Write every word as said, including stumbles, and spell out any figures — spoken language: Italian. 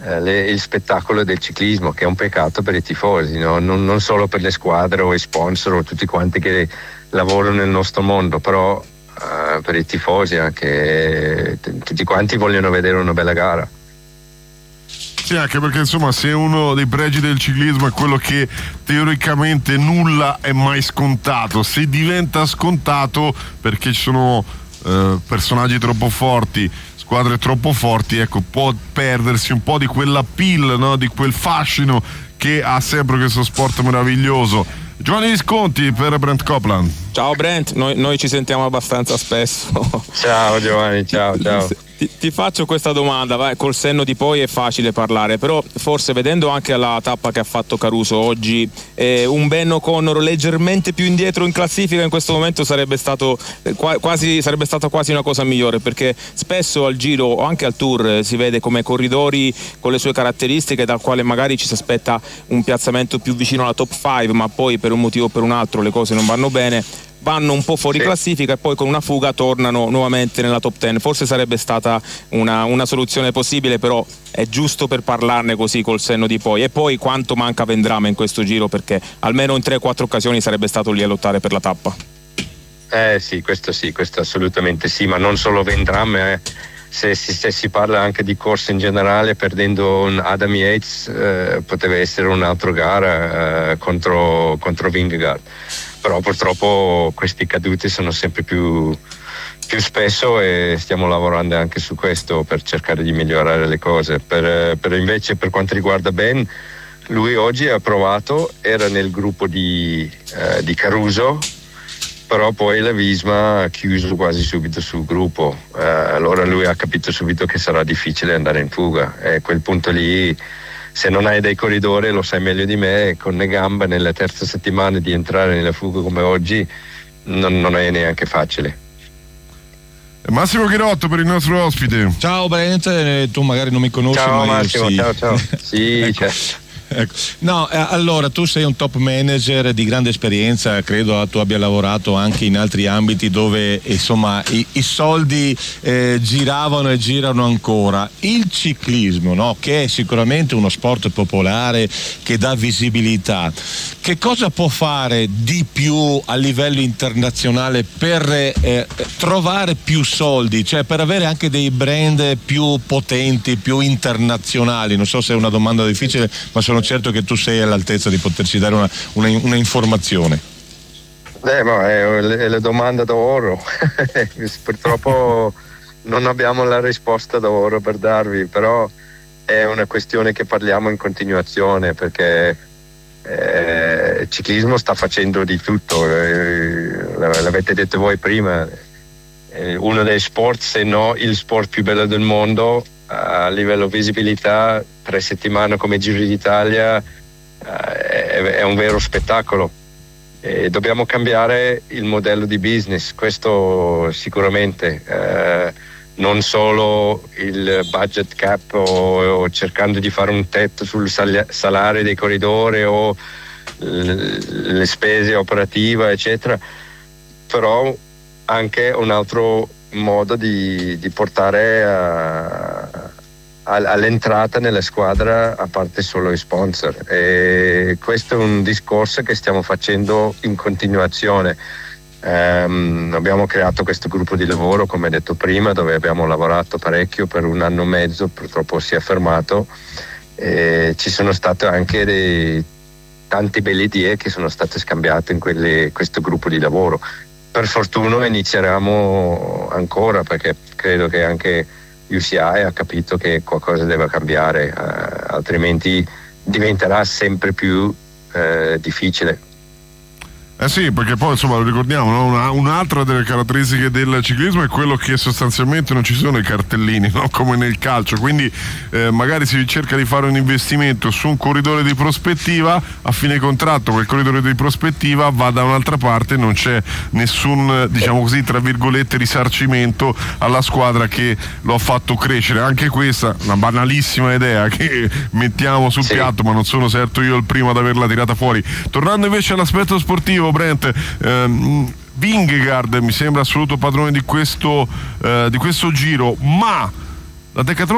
eh, le, il spettacolo del ciclismo, che è un peccato per i tifosi, no? non, non solo per le squadre o i sponsor o tutti quanti che lavorano nel nostro mondo, però eh, per i tifosi anche, t- tutti quanti vogliono vedere una bella gara. Sì, anche perché insomma, se uno dei pregi del ciclismo è quello che teoricamente nulla è mai scontato, se diventa scontato perché ci sono eh, personaggi troppo forti, squadre troppo forti, ecco, può perdersi un po' di quell'appeal, no? Di quel fascino che ha sempre questo sport meraviglioso. Giovanni Visconti per Brent Copeland. Ciao Brent, noi, noi ci sentiamo abbastanza spesso. Ciao Giovanni, ciao, ciao. Ti, ti faccio questa domanda, vai, col senno di poi è facile parlare, però forse vedendo anche la tappa che ha fatto Caruso oggi, eh, un Ben O'Connor leggermente più indietro in classifica in questo momento sarebbe stato eh, quasi sarebbe stata quasi una cosa migliore, perché spesso al Giro o anche al Tour eh, si vede come corridori con le sue caratteristiche, dal quale magari ci si aspetta un piazzamento più vicino alla top cinque, ma poi per un motivo o per un altro le cose non vanno bene, vanno un po' fuori sì. classifica e poi con una fuga tornano nuovamente nella top dieci. Forse sarebbe stata una, una soluzione possibile, però è giusto per parlarne così col senno di poi. E poi quanto manca Vendrame in questo Giro, perché almeno in tre quattro occasioni sarebbe stato lì a lottare per la tappa. Eh sì, questo sì, questo assolutamente sì, ma non solo Vendrame, eh. se, se, se si parla anche di corse in generale, perdendo un Adam Yates eh, poteva essere un'altra gara eh, contro, contro Vingegaard. Però purtroppo questi caduti sono sempre più, più spesso e stiamo lavorando anche su questo per cercare di migliorare le cose. Per, per invece per quanto riguarda Ben, lui oggi ha provato, era nel gruppo di, eh, di Caruso, però poi la Visma ha chiuso quasi subito sul gruppo, eh, allora lui ha capito subito che sarà difficile andare in fuga e a quel punto lì, se non hai dei corridori, lo sai meglio di me, con le gambe nella terza settimana di entrare nella fuga come oggi non, non è neanche facile. Massimo Chirotto per il nostro ospite. Ciao Brent, tu magari non mi conosci, ciao, ma Massimo, io sì. ciao ciao. Sì, ecco. certo. Ecco. No, eh, allora tu sei un top manager di grande esperienza, credo tu abbia lavorato anche in altri ambiti dove insomma i, i soldi eh, giravano e girano ancora. Il ciclismo, no? Che è sicuramente uno sport popolare che dà visibilità, che cosa può fare di più a livello internazionale per eh, trovare più soldi, cioè per avere anche dei brand più potenti, più internazionali? Non so se è una domanda difficile, ma sono certo che tu sei all'altezza di poterci dare una, una, una informazione. Eh, ma è, è la domanda d'oro. Purtroppo non abbiamo la risposta d'oro per darvi, però è una questione che parliamo in continuazione, perché eh, il ciclismo sta facendo di tutto, eh, l'avete detto voi prima, eh, uno dei sport, se no il sport più bello del mondo. A livello visibilità, tre settimane come Giro d'Italia uh, è, è un vero spettacolo e dobbiamo cambiare il modello di business, questo sicuramente, uh, non solo il budget cap o, o cercando di fare un tetto sul sal- salario dei corridori o l- le spese operative eccetera, però anche un altro modo di, di portare a, a, all'entrata nella squadra a parte solo i sponsor, e questo è un discorso che stiamo facendo in continuazione. Um, abbiamo creato questo gruppo di lavoro, come detto prima, dove abbiamo lavorato parecchio per un anno e mezzo, purtroppo si è fermato e ci sono state anche dei, tante belle idee che sono state scambiate in quelle, questo gruppo di lavoro. Per fortuna inizieremo ancora, perché credo che anche U C I ha capito che qualcosa deve cambiare, eh, altrimenti diventerà sempre più eh, difficile. Eh sì, perché poi insomma lo ricordiamo, no? Una, un'altra delle caratteristiche del ciclismo è quello che sostanzialmente non ci sono i cartellini, no? Come nel calcio, quindi eh, magari si cerca di fare un investimento su un corridore di prospettiva, a fine contratto quel corridore di prospettiva va da un'altra parte, non c'è nessun, diciamo così, tra virgolette, risarcimento alla squadra che lo ha fatto crescere. Anche questa una banalissima idea che mettiamo sul sì. piatto, ma non sono certo io il primo ad averla tirata fuori. Tornando invece all'aspetto sportivo, Brent, ehm, Vingegaard mi sembra assoluto padrone di questo, eh, di questo giro, ma la Decathlon